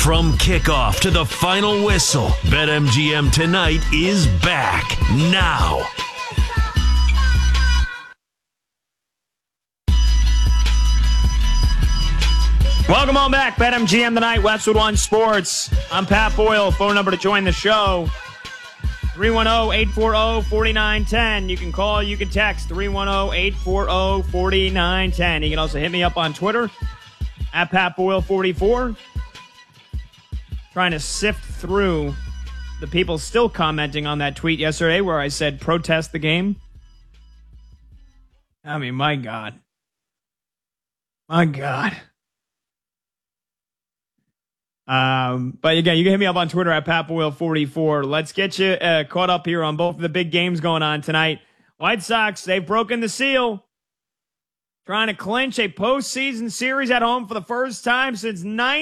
From kickoff to the final whistle, BetMGM Tonight is back now. Welcome on back. BetMGM Tonight, Westwood One Sports. I'm Pat Boyle. Phone number to join the show, 310-840-4910. You can call, you can text, 310-840-4910. You can also hit me up on Twitter, at PatBoyle44. Trying to sift through the people still commenting on that tweet yesterday where I said, protest the game. I mean, my God. My God. But again, you can hit me up on Twitter at PatBoyle44. Let's get you caught up here on both of the big games going on tonight. White Sox, they've broken the seal. Trying to clinch a postseason series at home for the first time since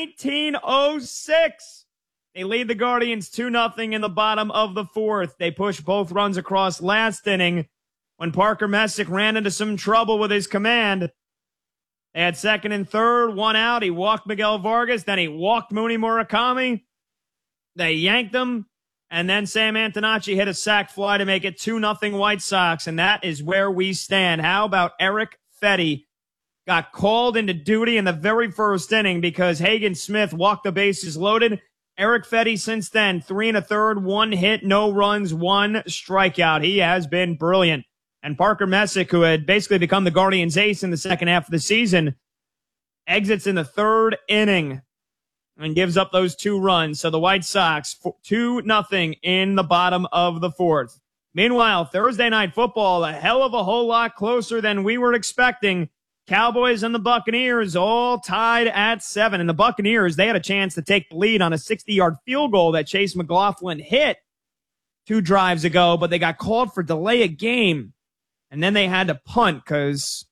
1906. They lead the Guardians 2-0 in the bottom of the fourth. They push both runs across last inning when Parker Messick ran into some trouble with his command. They had second and third, one out. He walked Miguel Vargas. Then he walked Mooney Murakami. They yanked him. And then Sam Antonacci hit a sac fly to make it 2-0 White Sox. And that is where we stand. How about Eric Fetty? Got called into duty in the very first inning because Hagen Smith walked the bases loaded. Eric Fetty since then, 3 1/3, 1 hit, no runs, 1 strikeout. He has been brilliant. And Parker Messick, who had basically become the Guardians' ace in the second half of the season, exits in the third inning and gives up those 2 runs. So the White Sox, 2-0 in the bottom of the fourth. Meanwhile, Thursday Night Football, a hell of a whole lot closer than we were expecting. Cowboys and the Buccaneers all tied at 7. And the Buccaneers, they had a chance to take the lead on a 60-yard field goal that Chase McLaughlin hit 2 drives ago, but they got called for delay of game. And then they had to punt because,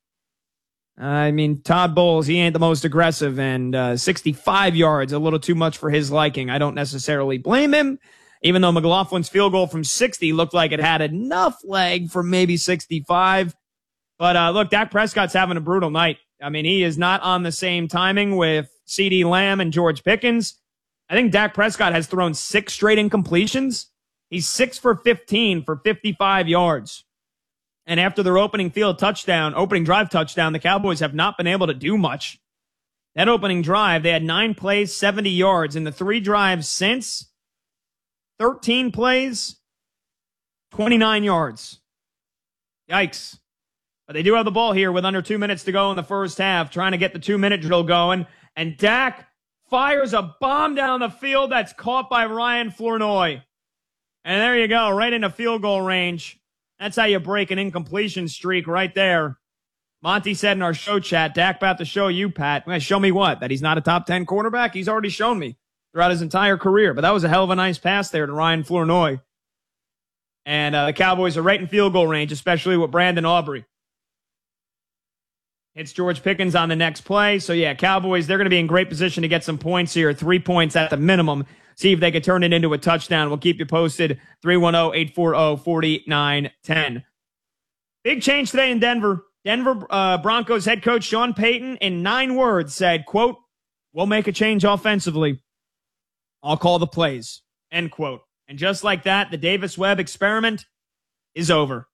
Todd Bowles, he ain't the most aggressive, and 65 yards, a little too much for his liking. I don't necessarily blame him, even though McLaughlin's field goal from 60 looked like it had enough leg for maybe 65. But look, Dak Prescott's having a brutal night. I mean, he is not on the same timing with CeeDee Lamb and George Pickens. I think Dak Prescott has thrown 6 straight incompletions. He's 6 for 15 for 55 yards. And after their opening drive touchdown, the Cowboys have not been able to do much. That opening drive, they had 9 plays, 70 yards. In the 3 drives since, 13 plays, 29 yards. Yikes. But they do have the ball here with under 2 minutes to go in the first half, trying to get the 2-minute drill going. And Dak fires a bomb down the field that's caught by Ryan Flournoy. And there you go, right into field goal range. That's how you break an incompletion streak right there. Monty said in our show chat, Dak about to show you, Pat. Show me what? That he's not a top 10 quarterback? He's already shown me throughout his entire career. But that was a hell of a nice pass there to Ryan Flournoy. And the Cowboys are right in field goal range, especially with Brandon Aubrey. It's George Pickens on the next play. So, yeah, Cowboys, they're going to be in great position to get some points here, 3 points at the minimum. See if they can turn it into a touchdown. We'll keep you posted. 310-840-4910. Big change today in Denver. Denver Broncos head coach Sean Payton, in 9 words, said, quote, "We'll make a change offensively. I'll call the plays," end quote. And just like that, the Davis Webb experiment is over.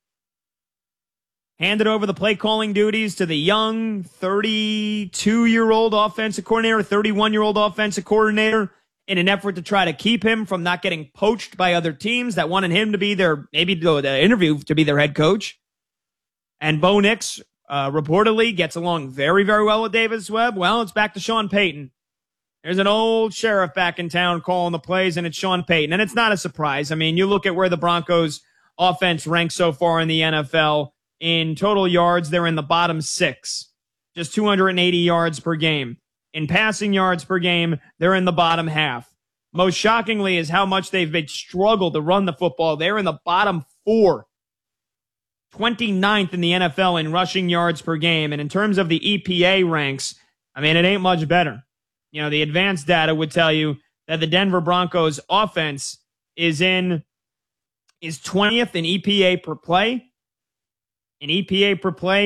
Handed over the play calling duties to the young 32-year-old offensive coordinator, 31-year-old offensive coordinator, in an effort to try to keep him from not getting poached by other teams that wanted him to be maybe the interview to be their head coach. And Bo Nix reportedly gets along very, very well with Davis Webb. Well, it's back to Sean Payton. There's an old sheriff back in town calling the plays, and it's Sean Payton. And it's not a surprise. I mean, you look at where the Broncos offense ranks so far in the NFL. In total yards, they're in the bottom 6, just 280 yards per game. In passing yards per game, they're in the bottom half. Most shockingly is how much they've been struggled to run the football. They're in the bottom 4, 29th in the NFL in rushing yards per game. And in terms of the EPA ranks, I mean, it ain't much better. You know, the advanced data would tell you that the Denver Broncos offense is 20th in EPA per play. In EPA per play,